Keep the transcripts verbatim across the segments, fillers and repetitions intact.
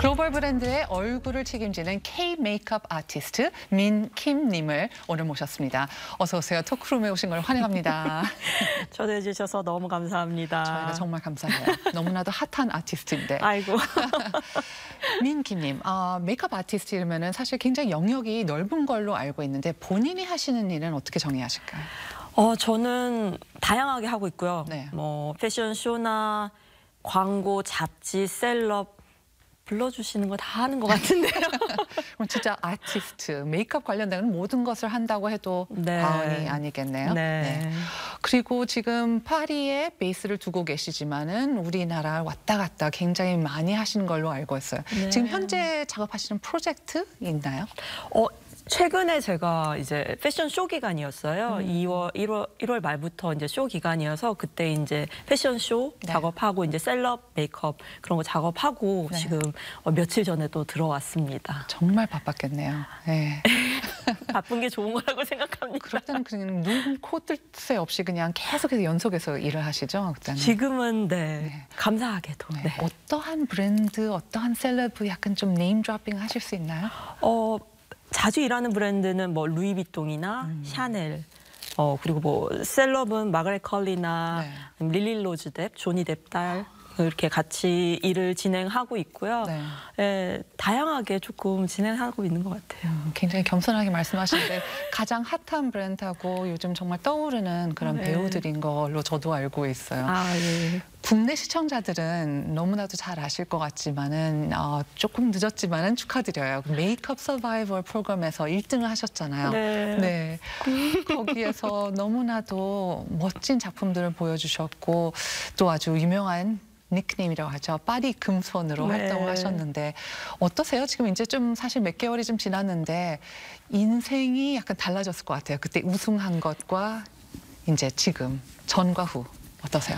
글로벌 브랜드의 얼굴을 책임지는 K 메이크업 아티스트 민킴님을 오늘 모셨습니다. 어서 오세요. 토크룸에 오신 걸 환영합니다. 초대해 주셔서 너무 감사합니다. 저희가 정말 감사해요. 너무나도 핫한 아티스트인데. 아이고. 민킴님, 어, 메이크업 아티스트이면은 사실 굉장히 영역이 넓은 걸로 알고 있는데 본인이 하시는 일은 어떻게 정의하실까요? 어, 저는 다양하게 하고 있고요. 네. 뭐 패션쇼나 광고, 잡지, 셀럽 불러주시는 거 다 하는 것 같은데요. 그럼 진짜 아티스트, 메이크업 관련된 모든 것을 한다고 해도 네. 과언이 아니겠네요. 네. 네. 그리고 지금 파리에 베이스를 두고 계시지만은 우리나라 왔다 갔다 굉장히 많이 하시는 걸로 알고 있어요. 네. 지금 현재 작업하시는 프로젝트 있나요? 어, 최근에 제가 이제 패션 쇼 기간이었어요. 음. 이월, 일월, 일월 말부터 이제 쇼 기간이어서 그때 이제 패션 쇼 네. 작업하고 이제 셀럽 메이크업 그런 거 작업하고 네. 지금 어, 며칠 전에 또 들어왔습니다. 정말 바빴겠네요. 네. 바쁜 게 좋은 거라고 생각합니다. 그럴 때는 그냥 눈, 코 뜰 새 없이 그냥 계속해서 연속해서 일을 하시죠? 그때는. 지금은 네, 네. 감사하게도. 네. 네. 어떠한 브랜드, 어떠한 셀럽 약간 좀 네임 드로핑 하실 수 있나요? 어, 자주 일하는 브랜드는 뭐 루이비통이나 음. 샤넬, 어 그리고 뭐 셀럽은 마가렛 컬리나 네. 릴리 로즈 뎁, 조니 뎁 딸 이렇게 같이 일을 진행하고 있고요. 네. 예, 다양하게 조금 진행하고 있는 것 같아요. 음, 굉장히 겸손하게 말씀하시는데 가장 핫한 브랜드하고 요즘 정말 떠오르는 그런 네. 배우들인 걸로 저도 알고 있어요. 아 예. 국내 시청자들은 너무나도 잘 아실 것 같지만은 어, 조금 늦었지만은 축하드려요. 메이크업 서바이벌 프로그램에서 일 등을 하셨잖아요. 네. 네. 거기에서 너무나도 멋진 작품들을 보여주셨고 또 아주 유명한 닉네임이라고 하죠. 파리 금손으로 네. 활동을 하셨는데 어떠세요? 지금 이제 좀 사실 몇 개월이 좀 지났는데 인생이 약간 달라졌을 것 같아요. 그때 우승한 것과 이제 지금 전과 후 어떠세요?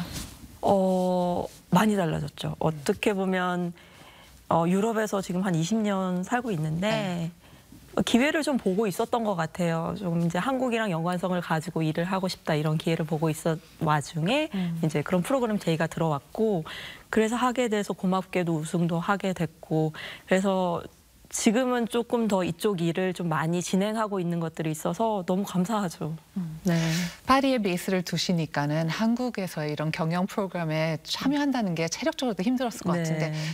어, 많이 달라졌죠. 어떻게 보면 어, 유럽에서 지금 한 이십 년 살고 있는데 네. 기회를 좀 보고 있었던 것 같아요. 좀 이제 한국이랑 연관성을 가지고 일을 하고 싶다 이런 기회를 보고 있었 와중에 음. 이제 그런 프로그램 제의가 들어왔고 그래서 하게 돼서 고맙게도 우승도 하게 됐고 그래서 지금은 조금 더 이쪽 일을 좀 많이 진행하고 있는 것들이 있어서 너무 감사하죠. 음. 네. 파리에 베이스를 두시니까는 한국에서의 이런 경영 프로그램에 참여한다는 게 체력적으로도 힘들었을 것 네. 같은데